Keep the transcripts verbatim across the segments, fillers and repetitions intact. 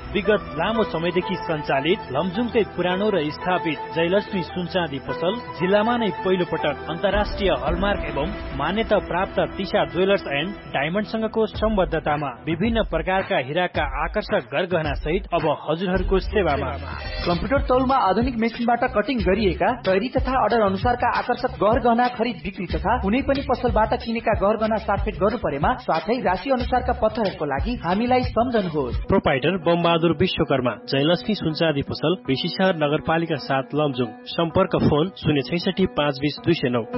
विगत लामो समयदेखि सञ्चालित लमजुङकै पुरानो र स्थापित जयलक्ष्मी सुनचाँदी पसल जिल्लामा नै पहिलो पटक अन्तर्राष्ट्रिय हलमार्क एवं मान्यता प्राप्त तिशा ज्वेलर्स एन्ड डायमन्डसँगको सम्बद्धतामा विभिन्न प्रकारका हिराका आकर्षक गरगहना सहित अब हजुरहरूको सेवामा कम्प्युटर तौलमा आधुनिक मेसिनबाट कटिङ गरिएका तयारी तथा अर्डर अनुसारका आकर्षक गहना खरिद बिक्री तथा कुनै पनि पसलबाट किनेका गहना साटफेट गर्नु परेमा साथै राशि अनुसारका पत्थरहरूको लागि हामीलाई सम्झनुहोस्। प्रोपाइटर बमबहादुर विश्वकर्मा जयलक्ष्मी सुनचाँदी पसल बेसीशहर नगरपालिका सात लमजुङ। सम्पर्क फोन शून्य छैसठी पाँच बीस दुई सय नौ।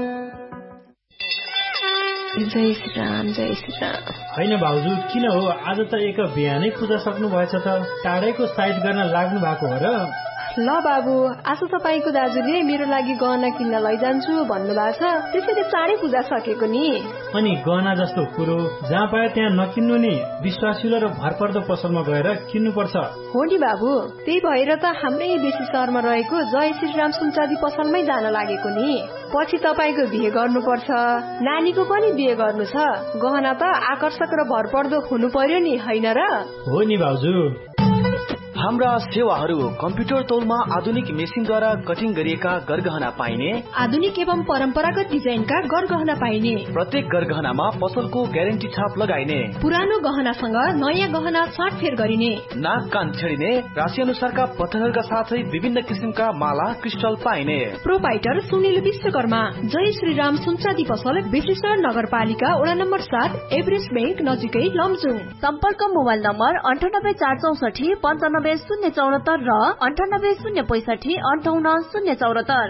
जय श्री राम जय श्री राम। होइन भाउजू किन हो आज त एक बिहानै पूजा सक्नु भएछ त टाढैको साइड गर्न लाग्नु भएको हो र? ल बाबु आज तपाईँको दाजुले मेरो लागि गहना किन्न लैजान्छु भन्नुभएको छ त्यसैले चाँडै पूजा सकेको नि। अनि गहना जस्तो कुरो जहाँ पायो त्यहाँ नकिन्नु नि विश्वासिलो र भरपर्दो पसलमा गएर किन्नु पर्छ। हो नि बाबु त्यही भएर त हाम्रै बेसी शहरमा रहेको जय श्रीराम सुनचाँदी पसलमै जान लागेको नि। पछि तपाईँको बिहे गर्नुपर्छ नानीको पनि बिहे गर्नु छ गहना त आकर्षक र भरपर्दो हुनु पर्यो नि होइन र? हो नि भाउजू। हाम्रा सेवाहरू कम्प्युटर तौलमा आधुनिक मेसिनद्वारा कटिङ गरिएका गरगहना पाइने आधुनिक एवं परम्परागत डिजाइनका गरगहना पाइने प्रत्येक गरगहनामा पसलको ग्यारेन्टी छाप लगाइने पुरानो गहनासँग नयाँ गहना साटफेर गरिने नाक कान छेडिने राशि अनुसारका पत्थरहरूका साथै विभिन्न किसिमका माला क्रिस्टल पाइने प्रोपाइटर सुनिल विश्वकर्मा जय श्रीराम सुनचाँदी पसल बेसीशहर नगरपालिका वडा नम्बर सात एभरेस्ट बैंक नजिकै लमजुङ। सम्पर्क मोबाइल नम्बर अन्ठानब्बे चार चौसठी पन्चानब्बे शून्य चौरात्तर र अन्ठानब्बे शून्य पैसठी अन्ठाउन्न शून्य चौरात्तर।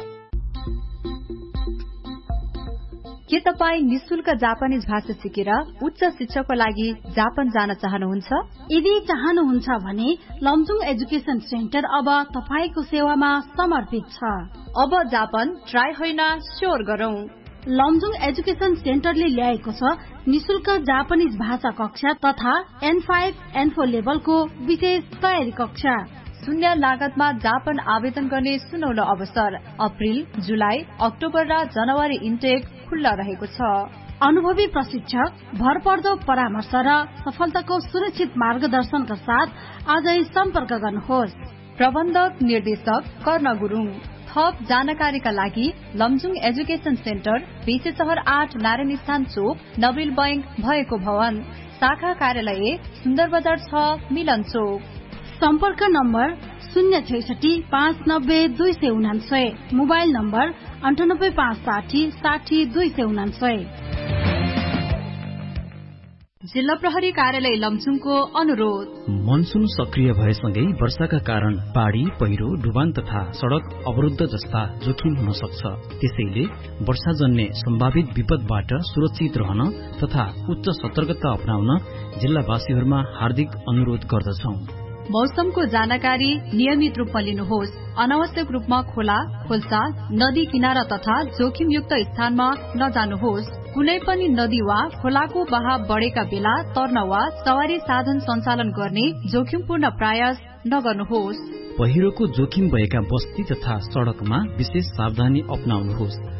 के तपाईँ निशुल्क जापानिज भाषा सिकेर उच्च शिक्षाको लागि जापान जान चाहनुहुन्छ? यदि चाहनुहुन्छ भने लमजुङ एजुकेशन सेन्टर अब तपाईको सेवामा समर्पित छ। अब जापान ट्राई होइन स्योर गरौं। लमजुङ एजुकेशन सेन्टरले ल्याएको छ निशुल्क जापानिज भाषा कक्षा तथा एन फाइभ एन फोर लेभलको विशेष तयारी कक्षा। शून्य लागतमा जापान आवेदन गर्ने सुनौलो अवसर। अप्रिल जुलाई अक्टोबर र जनवरी इन्टेक खुल्ला रहेको छ। अनुभवी प्रशिक्षक भरपर्दो परामर्श र सफलताको सुरक्षित मार्गदर्शनका साथ आजै सम्पर्क गर्नुहोस्। प्रबन्धक निर्देशक कर्ण गुरुङ। थप जानकारीका लागि लमजुङ एजुकेशन सेन्टर बेसीशहर आठ नारायण स्थान चोक नबिल बैंक भएको भवन शाखा कार्यालय सुन्दर बजार छ मिलन चोक। सम्पर्क नम्बर शून्य छैसठी पाँच नब्बे दुई सय उनान्सय मोबाइल नम्बर अन्ठानब्बे पाँच साठी साठी दुई सय उनान्सय। जिल्ला प्रहरी कार्यालय लमजुङको अनुरोध। मनसुन सक्रिय भएसँगै वर्षाका कारण बाढ़ी पहिरो डुबान तथा सड़क अवरुद्ध जस्ता जोखिम हुन सक्छ। त्यसैले वर्षाजन्य सम्भावित विपदबाट सुरक्षित रहन तथा उच्च सतर्कता अपनाउन जिल्लावासीहरूमा हार्दिक अनुरोध गर्दछौं। मौसमको जानकारी नियमित रूपमा लिनुहोस्। अनावश्यक रूपमा खोला खोल्सा नदी किनारा तथा जोखिमयुक्त स्थानमा नजानुहोस्। कुनै पनि नदी वा खोलाको बहाव बढ़ेका बेला तर्न वा सवारी साधन सञ्चालन गर्ने जोखिमपूर्ण प्रयास नगर्नुहोस्। पहिरोको जोखिम भएका बस्ती तथा सड़कमा विशेष सावधानी अपनाउनुहोस्।